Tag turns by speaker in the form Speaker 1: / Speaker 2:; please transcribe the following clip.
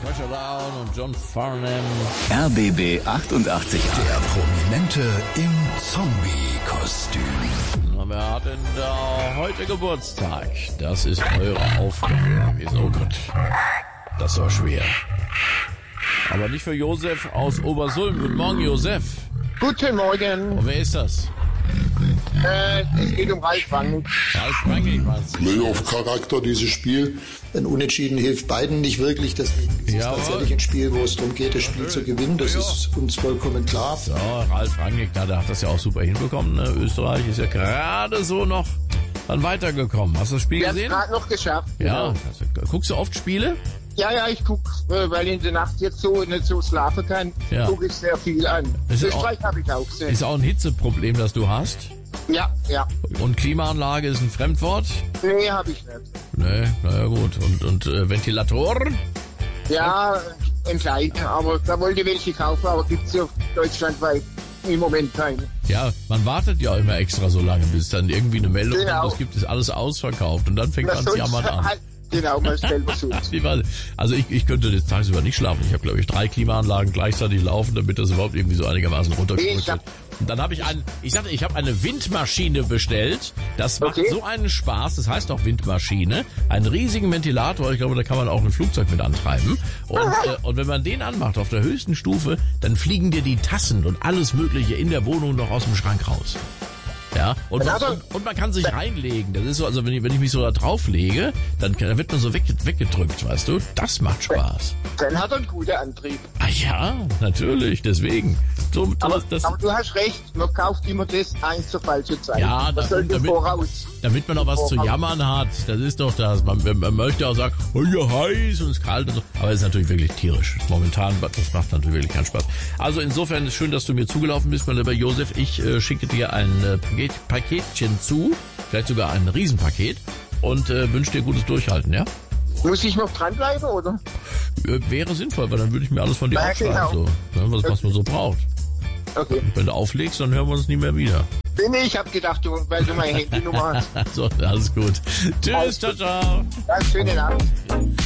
Speaker 1: Pressure Down und John Farnham.
Speaker 2: RBB 88.
Speaker 3: Der Prominente im Zombie-Kostüm.
Speaker 1: Wer hat denn da heute Geburtstag? Das ist eure Aufgabe gewesen. Oh Gott, das war schwer. Aber nicht für Josef aus Obersulm. Guten Morgen, Josef.
Speaker 4: Guten Morgen.
Speaker 1: Und wer ist das?
Speaker 4: Es geht um Ralf Rangnick.
Speaker 1: Ralf Rangnick, was?
Speaker 5: Playoff-Charakter, dieses Spiel. Ein Unentschieden hilft beiden nicht wirklich. Deswegen ist es tatsächlich ein Spiel, wo es darum geht, das Spiel zu gewinnen. Das ist uns vollkommen klar.
Speaker 1: So, Ralf Rangnick, der hat das ja auch super hinbekommen. Ne? Österreich ist ja gerade so noch dann weitergekommen. Hast du das Spiel gesehen?
Speaker 4: Wir haben es gerade noch geschafft.
Speaker 1: Ja.
Speaker 4: Genau.
Speaker 1: Also, guckst du oft Spiele?
Speaker 4: Ja, ich gucke, weil ich in der Nacht jetzt so nicht so schlafen kann, gucke ich sehr viel an. Österreich habe ich auch gesehen.
Speaker 1: Ist auch ein Hitzeproblem, das du hast?
Speaker 4: Ja.
Speaker 1: Und Klimaanlage ist ein Fremdwort?
Speaker 4: Nee, habe ich nicht.
Speaker 1: Nee, naja gut. Und Ventilatoren?
Speaker 4: Ja, ein kleiner, aber da wollte ich welche kaufen, aber gibt's ja deutschlandweit im Moment keine.
Speaker 1: Ja, man wartet ja immer extra so lange, bis dann irgendwie eine Meldung kommt, das gibt es alles ausverkauft und dann fängt man zu jammern an.
Speaker 4: Genau, man selber sucht.
Speaker 1: Also ich könnte jetzt tagsüber nicht schlafen. Ich habe, glaube ich, 3 Klimaanlagen gleichzeitig laufen, damit das überhaupt irgendwie so einigermaßen runtergeholt wird. Und dann habe ich ich habe eine Windmaschine bestellt. Das macht so einen Spaß. Das heißt auch Windmaschine. Einen riesigen Ventilator. Ich glaube, da kann man auch ein Flugzeug mit antreiben. Und wenn man den anmacht auf der höchsten Stufe, dann fliegen dir die Tassen und alles Mögliche in der Wohnung noch aus dem Schrank raus. Ja, und man kann sich reinlegen. Das ist so, also wenn ich mich so da drauf lege, dann wird man so weggedrückt, weißt du? Das macht Spaß.
Speaker 4: Dann hat er einen guten Antrieb.
Speaker 1: Ah ja, natürlich, deswegen.
Speaker 4: Aber du hast recht, man kauft immer das eins zur falschen Zeit.
Speaker 1: Ja, damit man noch was zu jammern hat. Das ist doch das. Man möchte auch sagen, oh ja, heiß und es ist kalt und so. Aber es ist natürlich wirklich tierisch. Momentan, das macht natürlich wirklich keinen Spaß. Also insofern ist es schön, dass du mir zugelaufen bist, mein lieber Josef. Ich schicke dir ein Paketchen zu, vielleicht sogar ein Riesenpaket und wünsche dir gutes Durchhalten, ja?
Speaker 4: Muss ich noch dranbleiben, oder?
Speaker 1: Wäre sinnvoll, weil dann würde ich mir alles von dir aufschreiben, so, was man so braucht.
Speaker 4: Okay.
Speaker 1: Und wenn du auflegst, dann hören wir uns nie mehr wieder.
Speaker 4: Nee, ich habe gedacht, weil du meine Handynummer hast.
Speaker 1: So, alles gut. Tschüss, ciao.
Speaker 4: Schönen Abend.